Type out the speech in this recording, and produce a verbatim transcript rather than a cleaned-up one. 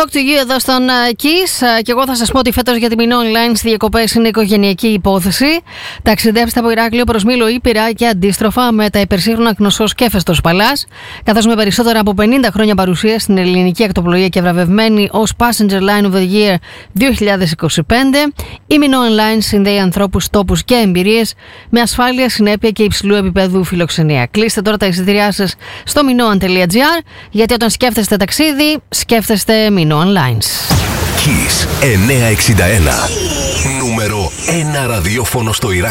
Talk to you εδώ στον uh, Kiss. Uh, και εγώ θα σας πω ότι φέτος για τη Mino Online στις διακοπές είναι οικογενειακή υπόθεση. Ταξιδέψτε από Ηράκλειο προς Μήλο ή Πειραιά και αντίστροφα με τα υπερσύγχρονα Κνωσσός και Φεστοσπαλάς. Καθώς με περισσότερα από πενήντα χρόνια παρουσία στην ελληνική ακτοπλοεία και βραβευμένη ως Passenger Line of the Year δύο χιλιάδες είκοσι πέντε, η Mino Online συνδέει ανθρώπους, τόπους και εμπειρίες με ασφάλεια, συνέπεια και υψηλού επίπεδου φιλοξενία. Κλείστε τώρα τα εισιτήριά σας στο minoan τελεία gr, γιατί όταν σκέφτεστε ταξίδι, σκέφτεστε Mino Online. Kiss εννιακόσια εξήντα ένα. Νούμερο ένα ραδιόφωνο στο Ηράκλειο.